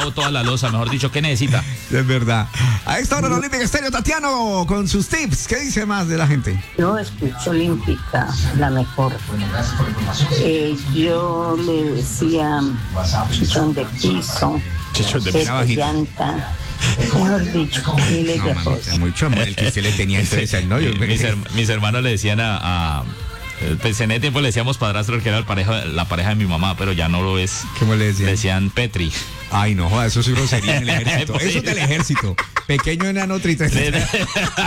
lavo toda la loza, mejor dicho, ¿qué necesita? Es verdad. A esta hora en Olímpica Estéreo, Tatiano, con sus tips. ¿Qué dice más de la gente? Yo escucho Olímpica, la mejor. Yo le decía chichón de piso, Chichón de piso. llanta, mejor dicho, miles de cosas. Mucho amor el que usted le tenía entonces al novio. Mis hermanos le decían pues en ese tiempo le decíamos padrastro, que era la pareja de mi mamá, pero ya no lo es. ¿Cómo le decían? Le decían Petri. Ay, no joda, eso es grosería en el ejército. Eso es del ejército. Pequeño enano triste.